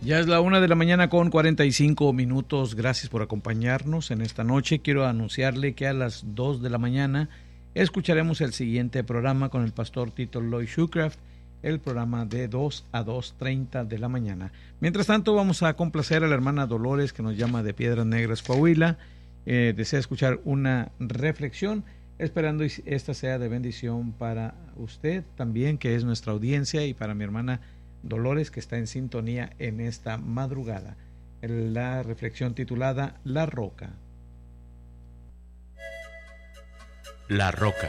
Ya es la 1 de la mañana con 45 minutos. Gracias por acompañarnos en esta noche. Quiero anunciarle que a las 2 de la mañana escucharemos el siguiente programa con el pastor Tito Lloyd Shoecraft, el programa de 2 a 2:30 de la mañana. Mientras tanto, vamos a complacer a la hermana Dolores, que nos llama de Piedras Negras, Coahuila. Desea escuchar una reflexión, esperando esta sea de bendición para usted también, que es nuestra audiencia, y para mi hermana Dolores, que está en sintonía en esta madrugada. La reflexión titulada La Roca. La Roca.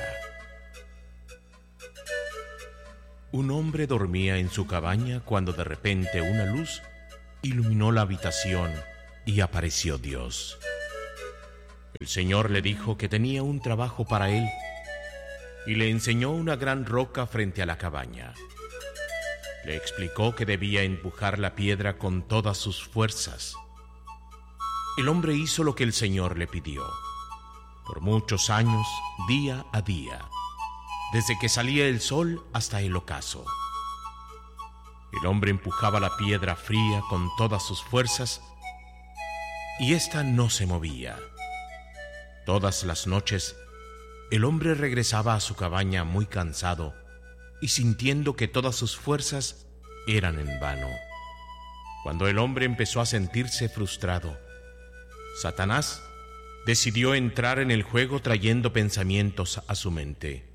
Un hombre dormía en su cabaña cuando de repente una luz iluminó la habitación y apareció Dios. El Señor le dijo que tenía un trabajo para él y le enseñó una gran roca frente a la cabaña. Le explicó que debía empujar la piedra con todas sus fuerzas. El hombre hizo lo que el Señor le pidió. Por muchos años, día a día, desde que salía el sol hasta el ocaso. El hombre empujaba la piedra fría con todas sus fuerzas y ésta no se movía. Todas las noches, el hombre regresaba a su cabaña muy cansado y sintiendo que todas sus fuerzas eran en vano. Cuando el hombre empezó a sentirse frustrado, Satanás decidió entrar en el juego trayendo pensamientos a su mente.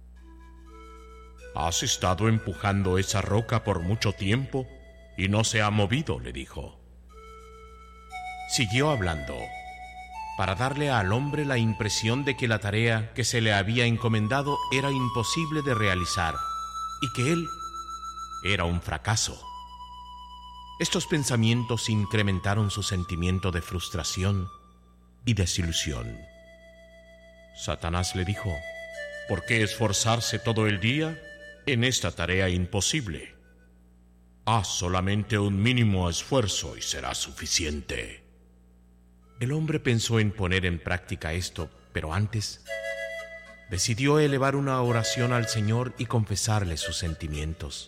«Has estado empujando esa roca por mucho tiempo y no se ha movido», le dijo. Siguió hablando, para darle al hombre la impresión de que la tarea que se le había encomendado era imposible de realizar y que él era un fracaso. Estos pensamientos incrementaron su sentimiento de frustración y desilusión. Satanás le dijo: «¿Por qué esforzarse todo el día en esta tarea imposible? Haz solamente un mínimo esfuerzo y será suficiente». El hombre pensó en poner en práctica esto, pero antes decidió elevar una oración al Señor y confesarle sus sentimientos.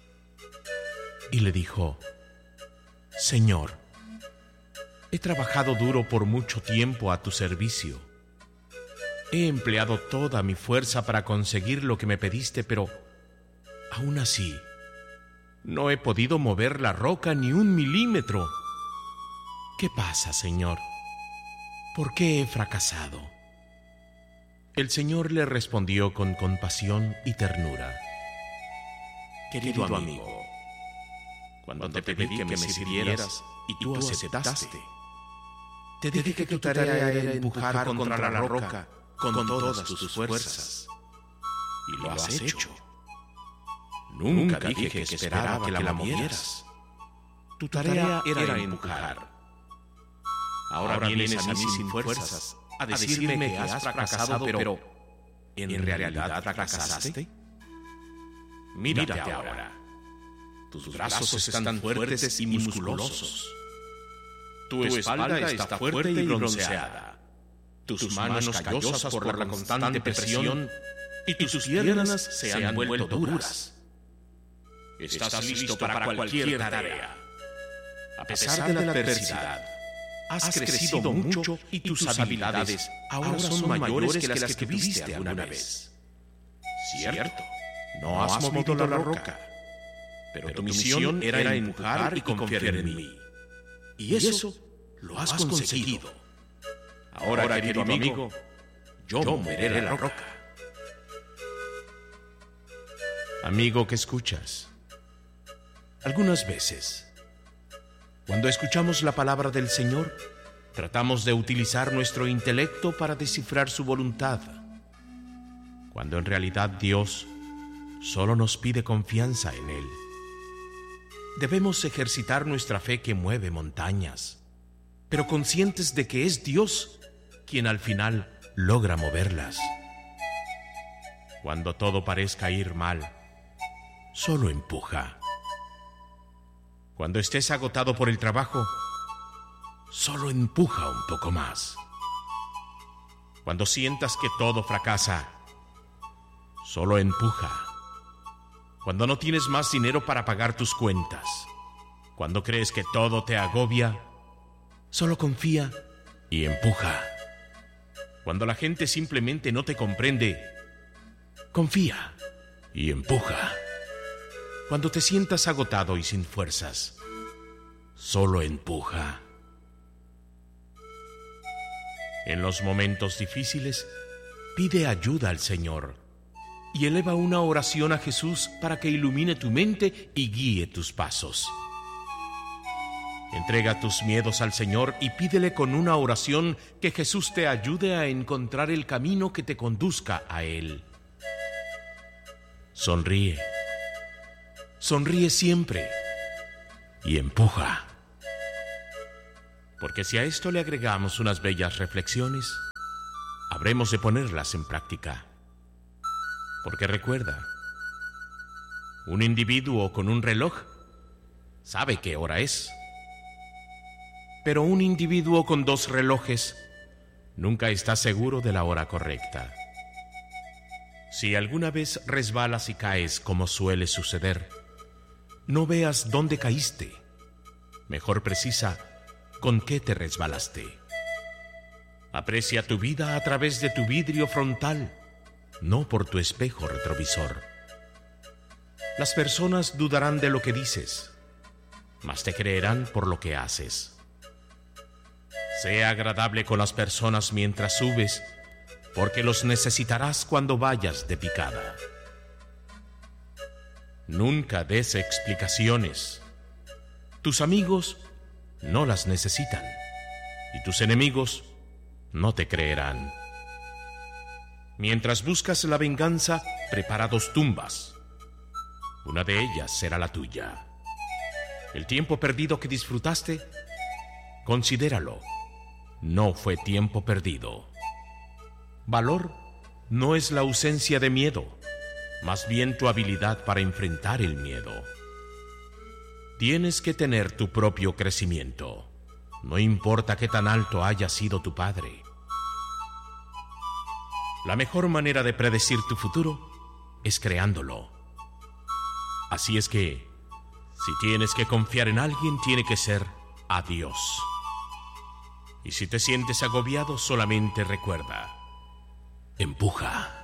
Y le dijo: «Señor, he trabajado duro por mucho tiempo a tu servicio. He empleado toda mi fuerza para conseguir lo que me pediste, pero aún así no he podido mover la roca ni 1 milímetro. ¿Qué pasa, Señor? ¿Por qué he fracasado?». El Señor le respondió con compasión y ternura: «Querido amigo, cuando te pedí que me sirvieras y tú aceptaste, te dije que tu tarea era empujar contra la roca con todas tus fuerzas. Y lo has hecho. Nunca dije que esperaba que la movieras. Tu tarea era empujar. Ahora vienes a mí sin fuerzas a decirme que has fracasado, pero ¿en realidad fracasaste? Mírate ahora. Tus brazos están fuertes y musculosos. Tu espalda está fuerte y bronceada. Tus manos callosas por la constante presión y tus piernas se han vuelto duras. Estás listo para cualquier tarea. A pesar de la adversidad, has crecido mucho y tus habilidades ahora son mayores que las que tuviste alguna vez. Cierto, no has movido la roca, pero tu misión era empujar y confiar en mí. Y eso lo has conseguido. Ahora, querido amigo, yo moveré la roca». Amigo que escuchas, algunas veces, cuando escuchamos la palabra del Señor, tratamos de utilizar nuestro intelecto para descifrar su voluntad, cuando en realidad Dios solo nos pide confianza en Él. Debemos ejercitar nuestra fe que mueve montañas, pero conscientes de que es Dios quien al final logra moverlas. Cuando todo parezca ir mal, solo empuja. Cuando estés agotado por el trabajo, solo empuja un poco más. Cuando sientas que todo fracasa, solo empuja. Cuando no tienes más dinero para pagar tus cuentas, Cuando crees que todo te agobia, solo confía y empuja. Cuando la gente simplemente no te comprende, confía y empuja. Cuando te sientas agotado y sin fuerzas, solo empuja. En los momentos difíciles, pide ayuda al Señor y eleva una oración a Jesús para que ilumine tu mente y guíe tus pasos. Entrega tus miedos al Señor y pídele con una oración que Jesús te ayude a encontrar el camino que te conduzca a Él. Sonríe. Sonríe siempre y empuja. Porque si a esto le agregamos unas bellas reflexiones, habremos de ponerlas en práctica. Porque recuerda, un individuo con un reloj sabe qué hora es. Pero un individuo con 2 relojes nunca está seguro de la hora correcta. Si alguna vez resbalas y caes, como suele suceder, no veas dónde caíste. Mejor precisa con qué te resbalaste. Aprecia tu vida a través de tu vidrio frontal, no por tu espejo retrovisor. Las personas dudarán de lo que dices, mas te creerán por lo que haces. Sea agradable con las personas mientras subes, porque los necesitarás cuando vayas de picada. Nunca des explicaciones. Tus amigos no las necesitan, y tus enemigos no te creerán. Mientras buscas la venganza, prepara 2 tumbas. Una de ellas será la tuya. El tiempo perdido que disfrutaste, considéralo. No fue tiempo perdido. Valor no es la ausencia de miedo, más bien tu habilidad para enfrentar el miedo. Tienes que tener tu propio crecimiento, no importa qué tan alto haya sido tu padre. La mejor manera de predecir tu futuro es creándolo. Así es que, si tienes que confiar en alguien, tiene que ser a Dios. Y si te sientes agobiado, solamente recuerda, empuja.